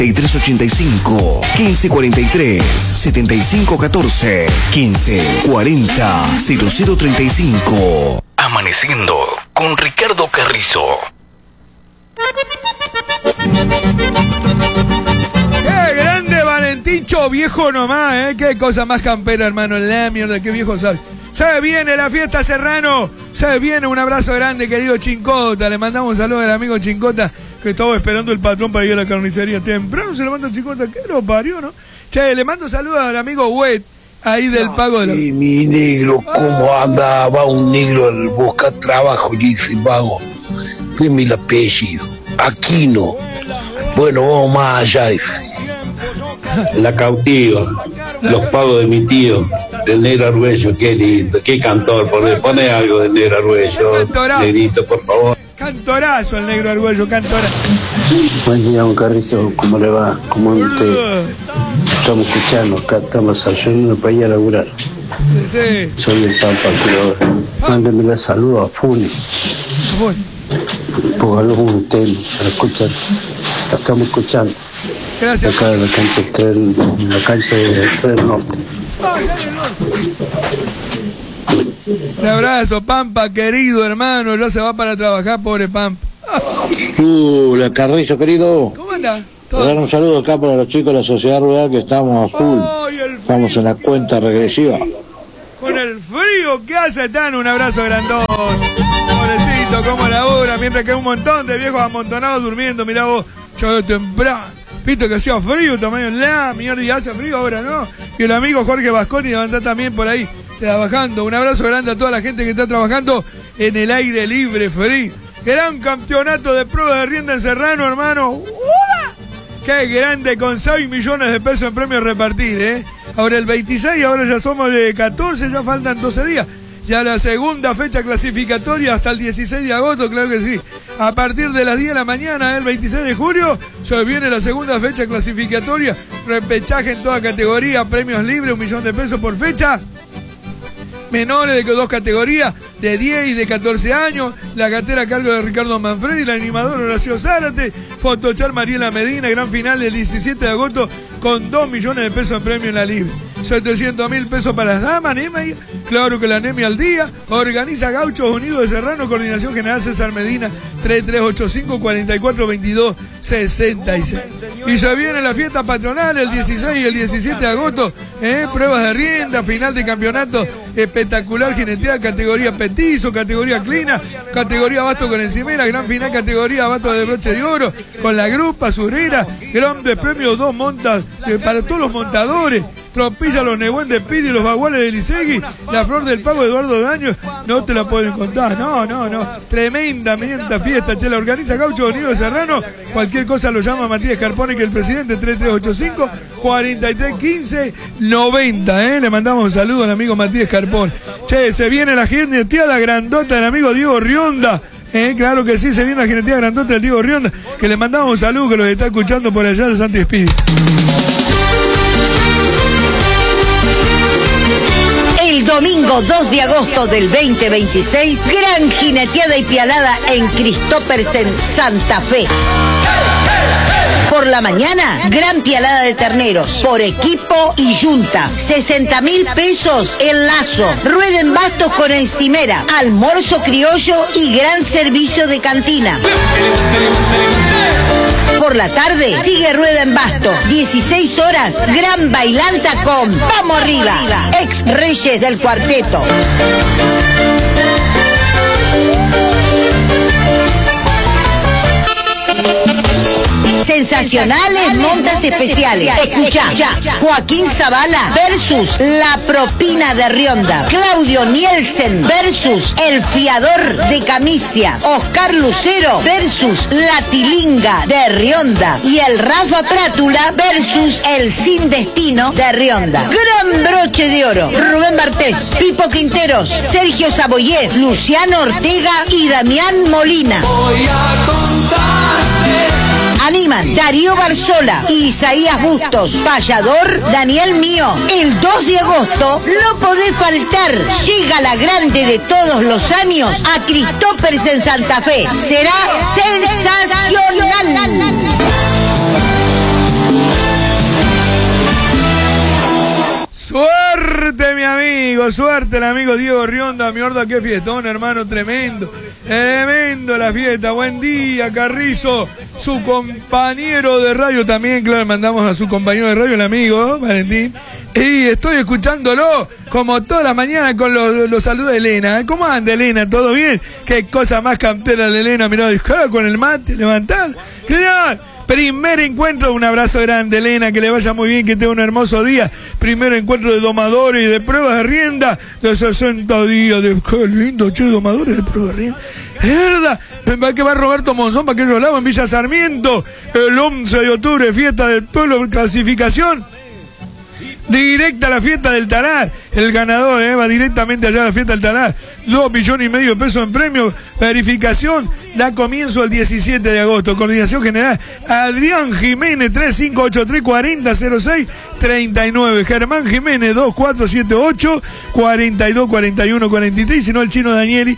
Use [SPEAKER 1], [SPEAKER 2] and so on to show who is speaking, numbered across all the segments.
[SPEAKER 1] 4385 1543 7514 1540 0035. Amaneciendo con Ricardo Carrizo.
[SPEAKER 2] ¡Qué grande Valenticho, viejo nomás, qué cosa más campera, hermano! La mierda, qué viejo sabe. Se viene la fiesta Serrano, se viene. Un abrazo grande, querido Chincota. Le mandamos un saludo al amigo Chincota, que estaba esperando el patrón para ir a la carnicería temprano. Se le manda Chincota, que lo parió, ¿no? Che, le mando saludos al amigo Wet, ahí del pago de los...
[SPEAKER 3] Sí, mi negro, ¿cómo anda? Va un negro al buscar trabajo, dice vago. Dime el apellido. Aquino. Bueno, vamos más allá, dice.
[SPEAKER 4] La cautiva, los pagos de mi tío, del Negro Arguello, qué lindo, qué cantor, pone algo del Negro Arguello, Negrito, por favor.
[SPEAKER 2] Cantorazo el Negro Arguello, cantorazo.
[SPEAKER 5] Buen día, don Carrizo, ¿cómo le va? ¿Cómo usted? Estamos escuchando, acá estamos ayudando para ir a laburar.
[SPEAKER 2] Sí.
[SPEAKER 5] Soy el Pampa, pero mándenme saludos a Funi. Póngalo con usted, la escuchan, la estamos escuchando.
[SPEAKER 2] Gracias.
[SPEAKER 5] Acá en la cancha de Tren Norte.
[SPEAKER 2] Un abrazo, Pampa, querido hermano. Ya se va para trabajar, pobre Pampa.
[SPEAKER 4] La Carrizo, querido.
[SPEAKER 2] ¿Cómo anda?
[SPEAKER 4] Dar un saludo acá para los chicos de la sociedad rural, que estamos a full. Estamos en la cuenta regresiva.
[SPEAKER 2] Con el frío que hace, Tan, un abrazo grandón. Pobrecito, cómo labura, mientras que hay un montón de viejos amontonados durmiendo. Mirá vos, yo temprano. Viste que hacía frío, tamaño la mierda, y hace frío ahora, ¿no? Y el amigo Jorge Vasconi va a andar también por ahí trabajando. Un abrazo grande a toda la gente que está trabajando en el aire libre, free. Gran campeonato de prueba de rienda en Serrano, hermano. ¡Uah! ¡Qué grande! Con 6 millones de pesos en premios a repartir, ¿eh? Ahora el 26, ahora ya somos de 14, ya faltan 12 días. Ya la segunda fecha clasificatoria hasta el 16 de agosto, claro que sí. A partir de las 10 de la mañana, el 26 de julio, se viene la segunda fecha clasificatoria. Repechaje en toda categoría, premios libres, 1 millón de pesos por fecha. Menores de 2 categorías, de 10 y de 14 años. La gatera a cargo de Ricardo Manfredi, el animador Horacio Zárate, Fotochar Mariela Medina, gran final del 17 de agosto con 2 millones de pesos en premio en la libre. 700.000 pesos para las damas, anemia, claro que la anemia al día. Organiza Gauchos Unidos de Serrano, Coordinación General César Medina, 3385-4422-66. Y ya viene la fiesta patronal el 16 y el 17 de agosto, pruebas de rienda, final de campeonato espectacular, jineteada, categoría petizo, categoría clina, categoría basto con encimera, gran final, categoría basto de broche de oro, con la grupa surera, grandes premios, 2 montas para todos los montadores. Tropilla los Nehuen de Piri y los Baguales de Lisegui, la Flor del Pago de Eduardo Daño, no te la pueden contar, no. Tremenda fiesta, che, la organiza Gaucho Unido de Serrano. Cualquier cosa lo llama Matías Carpone, que el presidente, 3385-4315-90, Le mandamos un saludo al amigo Matías Carpone. Che, se viene la jineteada grandota del amigo Diego Rionda. Claro que sí, se viene la jineteada grandota del Diego Rionda, que le mandamos un saludo, que los está escuchando por allá de Santi Espíritu.
[SPEAKER 6] El domingo 2 de agosto del 2026, gran jineteada y pialada en Christophersen, Santa Fe. Por la mañana, gran pialada de terneros, por equipo y yunta. 60.000 pesos el lazo. Rueda en bastos con encimera, almuerzo criollo y gran servicio de cantina. Por la tarde, sigue rueda en bastos. 16 horas, gran bailanta con Vamos Arriba, ex Reyes del Cuarteto. Sensacionales montas especiales. Escucha, Joaquín Zavala versus La Propina de Rionda. Claudio Nielsen versus El Fiador de Camicia. Oscar Lucero versus La Tilinga de Rionda. Y el Rafa Prátula versus El Sin Destino de Rionda. Gran broche de oro. Rubén Bartés, Pipo Quinteros, Sergio Saboyé, Luciano Ortega y Damián Molina.
[SPEAKER 7] Voy a contarte.
[SPEAKER 6] Animan Darío Barzola y Isaías Bustos. Payador Daniel Mío. El 2 de agosto no podés faltar. Llega la grande de todos los años a Christophersen en Santa Fe. Será sensacional.
[SPEAKER 2] amigo, suerte el amigo Diego Rionda, mi horda, qué fiestón, hermano, tremendo, tremendo la fiesta, buen día, Carrizo, su compañero de radio también, claro, mandamos a su compañero de radio, el amigo Valentín, y estoy escuchándolo como todas las mañanas con los saludos de Elena. ¿Cómo anda, Elena? ¿Todo bien? Qué cosa más campera la Elena, mirá, con el mate, levantad, genial. Primer encuentro, un abrazo grande, Elena, que le vaya muy bien, que tenga un hermoso día. Primer encuentro de domadores y de pruebas de rienda de 60 días. Qué lindo, che, domadores de pruebas de rienda. Es verdad, que va Roberto Monzón para aquellos lados en Villa Sarmiento. El 11 de octubre, fiesta del pueblo, clasificación directa a la fiesta del Talar. El ganador va directamente allá a la fiesta del Talar. 2,5 millones de pesos en premio. Verificación da comienzo el 17 de agosto. Coordinación general Adrián Jiménez 3583-4006-39. Germán Jiménez 2478-4241-43. Si no, el chino Danieli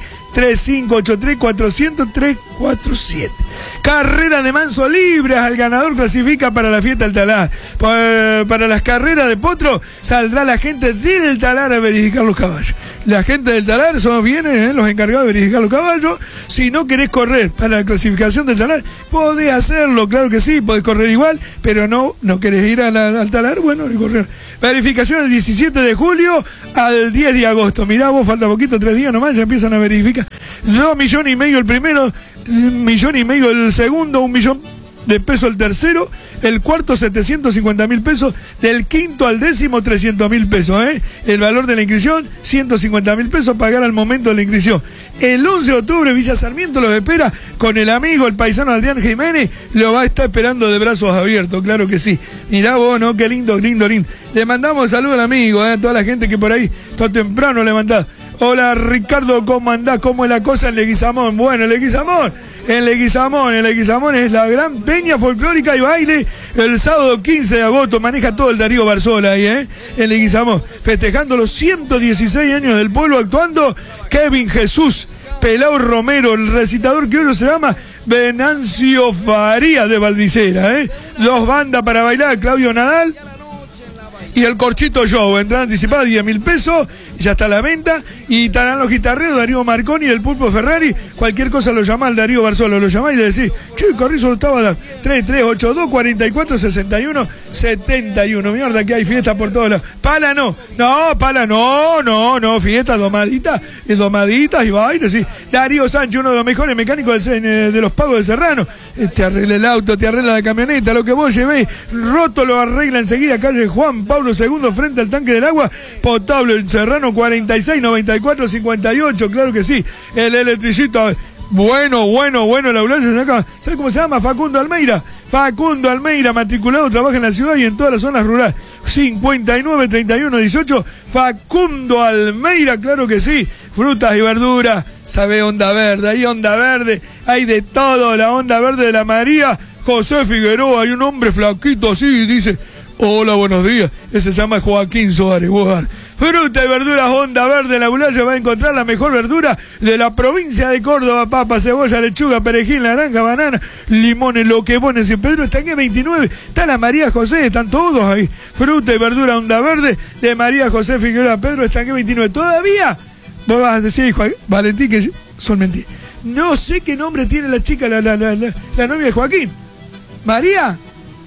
[SPEAKER 2] 3583-400-347. Carrera de manso libres, al ganador clasifica para la fiesta del Talar. Para las carreras de potro saldrá la gente del Talar a verificar los caballos. La gente del Talar vienen los encargados de verificar los caballos. Si no querés correr para la clasificación del Talar, podés hacerlo, claro que sí, podés correr igual, pero no querés ir al Talar, bueno, correr. Verificación el 17 de julio al 10 de agosto. Mirá vos, falta poquito, 3 días nomás, ya empiezan a verificar. 2,5 millones el primero, 1,5 millones el segundo, 1 millón de pesos el tercero, el cuarto 750.000 pesos, del quinto al décimo 300.000 pesos, el valor de la inscripción 150.000 pesos, pagar al momento de la inscripción. El 11 de octubre Villa Sarmiento los espera con el amigo, el paisano Adrián Jiménez, lo va a estar esperando de brazos abiertos, claro que sí. Mirá vos, ¿no? Qué lindo. Le mandamos saludos al amigo, a toda la gente que por ahí todo temprano levantá. Hola Ricardo, ¿cómo andás? ¿Cómo es la cosa en Leguizamón? Bueno, en Leguizamón es la gran peña folclórica y baile el sábado 15 de agosto, maneja todo el Darío Barzola ahí, en Leguizamón, festejando los 116 años del pueblo, actuando Kevin Jesús, Pelao Romero, el recitador que hoy se llama Venancio Farías de Valdicera, 2 bandas para bailar, Claudio Nadal y el Corchito Show, entrada anticipada 10.000 pesos, ya está a la venta, y estarán los guitarreros Darío Marconi y el Pulpo Ferrari. Cualquier cosa lo llama al Darío Barzola, lo llamás y le decís, che, Carrizo estaba a 3382-44-61-71. Mierda que hay fiesta por todos lados. Pala no, fiesta domaditas y baile, sí. Darío Sánchez, uno de los mejores mecánicos de los pagos de Serrano. Te arregla el auto, te arregla la camioneta, lo que vos llevéis roto lo arregla enseguida. Calle Juan Pablo II, frente al tanque del agua potable en Serrano, 46-94-58, claro que sí. El electricista, bueno, la ambulancia acá. ¿Sabe cómo se llama? Facundo Almeida, matriculado, trabaja en la ciudad y en todas las zonas rurales. 59-31-18, Facundo Almeida, claro que sí. Frutas y verduras, sabe Onda Verde, hay de todo, la Onda Verde de la María José Figueroa, hay un hombre flaquito así, dice, hola, buenos días, ese se llama Joaquín Suárez. Fruta y verduras Onda Verde, en la ambulancia va a encontrar la mejor verdura de la provincia de Córdoba: papa, cebolla, lechuga, perejil, naranja, banana, limones, lo que pones. En Pedro Estangué 29, está la María José, están todos ahí. Fruta y verdura Onda Verde de María José Figueroa, Pedro Estangué 29. Todavía vos vas a decir, Valentín, que son mentiras. No sé qué nombre tiene la chica, la novia de Joaquín. ¿María?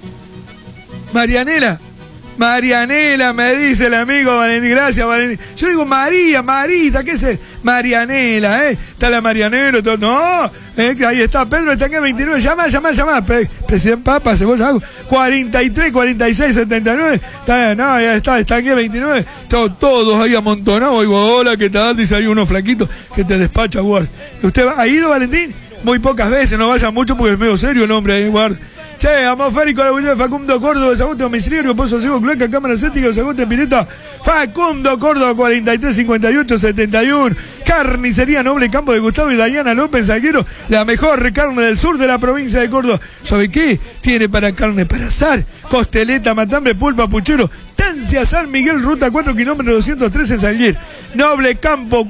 [SPEAKER 2] Marianela, me dice el amigo Valentín. Gracias, Valentín. Yo digo Marita, ¿qué es? Marianela, Está la Marianela, todo. No, ahí está, Pedro Estangué 29. Llama. Presidente Papa, Cebolla, 43, 46, 79. No, ya está, Estangué 29. Todos ahí amontonados. Oigo, hola, ¿qué tal? Dice ahí uno flaquito que te despacha, guarda. ¿Usted ha ido, Valentín? Muy pocas veces, no vaya mucho porque es medio serio el hombre ahí, guarda. Che, atmosférico, la bulla de Facundo Córdoba, Desagote domiciliario, Pozo Ciego, Cloaca, Cámara Cética, Desagote Pileta, Facundo Córdoba, 43-58-71, Carnicería Noble Campo de Gustavo y Dayana López Zaguero, la mejor carne del sur de la provincia de Córdoba. ¿Sabe qué? Tiene para carne para asar, costeleta, matambre, pulpa, puchero, Tancia San Miguel, ruta 4, kilómetro 213 en Salguer. Noble Campo,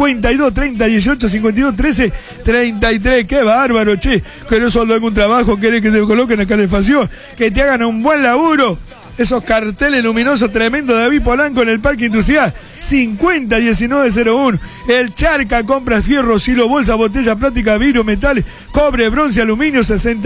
[SPEAKER 2] 52-30-18-52-13-33. Qué bárbaro, che. ¿Querés solo algún trabajo? ¿Querés que te coloquen en calefacción? Que te hagan un buen laburo. esos carteles luminosos tremendos de David Polanco en el Parque Industrial, 50-1901. El Charca, compras fierro, silo, bolsa, botella, plástica, vidrio, metales, cobre, bronce, aluminio,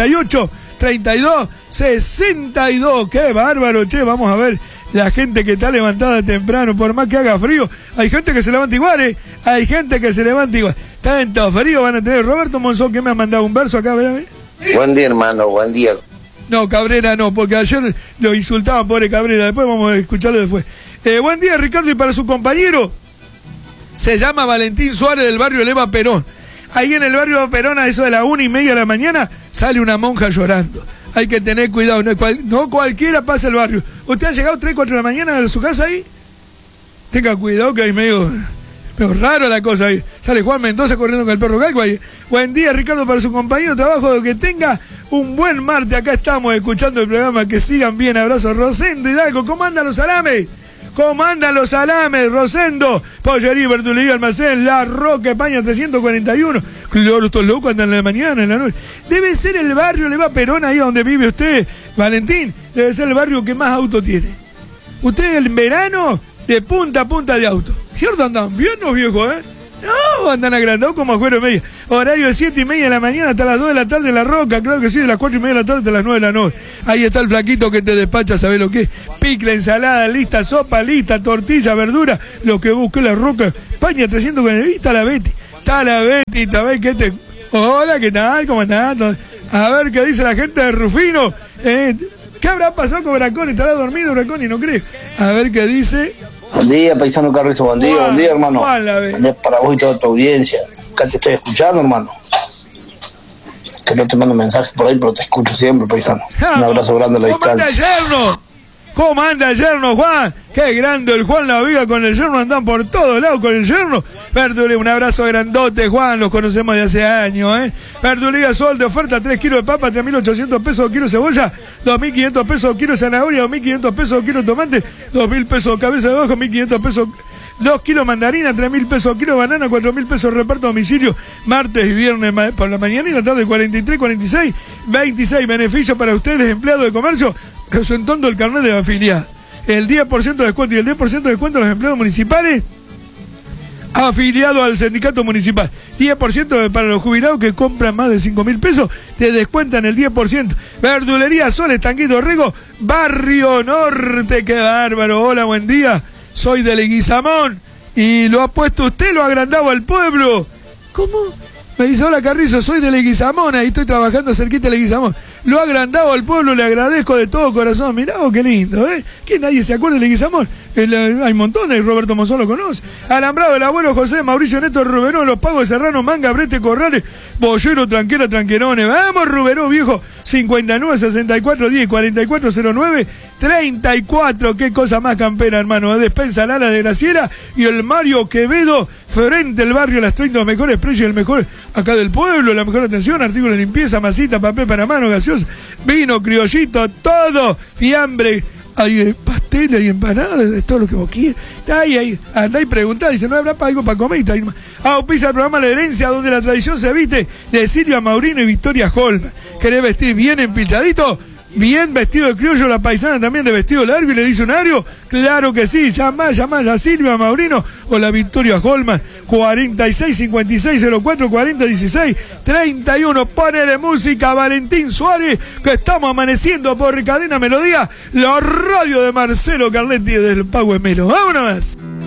[SPEAKER 2] 68-32-62. ¡Qué bárbaro, che! Vamos a ver la gente que está levantada temprano, por más que haga frío. Hay gente que se levanta igual, Hay gente que se levanta igual. Tanto frío van a tener. Roberto Monzón, que me ha mandado un verso acá, ¿verdad?
[SPEAKER 3] Buen día, hermano, buen día.
[SPEAKER 2] No, Cabrera no, porque ayer lo insultaban, pobre Cabrera. Después vamos a escucharlo después. Buen día, Ricardo, y para su compañero. Se llama Valentín Suárez, del barrio Leva Perón. Ahí en el barrio de Perón, a eso de las 1:30 de la mañana, sale una monja llorando. Hay que tener cuidado, no cualquiera pasa el barrio. ¿Usted ha llegado 3, 4 de la mañana de su casa ahí? Tenga cuidado, que hay medio raro la cosa ahí. Sale Juan Mendoza corriendo con el perro Calco ahí. Buen día, Ricardo, para su compañero de trabajo. Que tenga un buen martes. Acá estamos escuchando el programa. Que sigan bien. Abrazo. Rosendo Hidalgo. ¿Cómo andan los salames? ¿Cómo andan los salames? Rosendo, Pollería, Verdulería, Almacén, La Roca, España 341. Claro, estos locos andan en la mañana, en la noche. Debe ser el barrio Leva Perón, ahí donde vive usted, Valentín. Debe ser el barrio que más auto tiene. Usted en verano, de punta a punta de auto. ¿Qué andan bien los viejos, No, andan agrandados como afuera media. Horario de 7:30 de la mañana hasta las 2 de la tarde en La Roca, claro que sí, de las 4:30 de la tarde hasta las 9 de la noche. Ahí está el flaquito que te despacha, ¿sabés lo que es? Picle, ensalada lista, sopa lista, tortilla, verdura, lo que busque La Roca. España 340, está la Betty. Está la Betty, ¿sabés qué te...? Hola, ¿qué tal? ¿Cómo estás? A ver qué dice la gente de Rufino. ¿Qué habrá pasado con Braconi? ¿Estará dormido Braconi? No creo. A ver qué dice...
[SPEAKER 3] Buen día, paisano Carrizo, buen día, hermano. Buen día para vos y toda tu audiencia. Acá te estoy escuchando, hermano. Que no te mando mensajes por ahí, pero te escucho siempre, paisano. Un abrazo grande a la distancia.
[SPEAKER 2] ¿Cómo anda el yerno, Juan? Qué grande el Juan La Viga con el yerno, andan por todos lados con el yerno. Verdulería, un abrazo grandote, Juan, los conocemos de hace años, Verdulería Sol, de oferta, 3 kilos de papa, 3.800 pesos kilo de cebolla, 2.500 pesos kilo de zanahoria, 2.500 pesos kilo de tomate, 2.000 pesos cabeza de ojo, 1.500 pesos 2 kilos mandarina, 3.000 pesos kilo de banana, 4.000 pesos reparto a domicilio, martes y viernes por la mañana y la tarde, 43, 46, 26, beneficios para ustedes, empleados de comercio, presentando el carnet de afiliado. El 10% de descuento y el 10% de descuento a los empleados municipales afiliados al sindicato municipal. 10% para los jubilados que compran más de 5.000 pesos, te descuentan el 10%. Verdulería Sol, Tanguito Rego, Barrio Norte, qué bárbaro. Hola, buen día. Soy de Leguizamón y lo ha puesto usted, lo ha agrandado al pueblo. ¿Cómo? Me dice, hola Carrizo, soy de Leguizamón, ahí estoy trabajando cerquita de Leguizamón. Lo ha agrandado al pueblo, le agradezco de todo corazón. Mirá, qué lindo, Que nadie se acuerde de Leguizamón. Hay montones, Roberto Monzón lo conoce. Alambrado del abuelo José, Mauricio Neto, Ruberón, Los Pagos, Serrano, Manga, Brete, Corrales, Bollero, Tranquera, Tranquerones. Vamos, Ruberón, viejo. 59, 64, 10, 44, 09, 34. Qué cosa más campera, hermano. Despensa Lala de Graciela y el Mario Quevedo, frente al barrio Las 30, los mejores precios, el mejor acá del pueblo, la mejor atención, artículos de limpieza, masita, papel para mano, gaseosa, vino, criollito, todo, fiambre, hay pasteles y empanadas, de todo lo que vos quieras. Ahí, andá y preguntá, dice, ¿no habrá algo para comer? Auspicia el programa La Herencia, donde la tradición se viste, de Silvia Maurino y Victoria Holm. ¿Querés vestir bien empilchadito? Bien vestido de criollo, la paisana también de vestido largo y le dice horario, claro que sí, llama a Silvia Maurino o la Victoria Holman, 46 56 04 40 16 31, ponele música Valentín Suárez, que estamos amaneciendo por Cadena Melodía, la radio de Marcelo Carletti del Pagüe Melo. ¡Vámonos!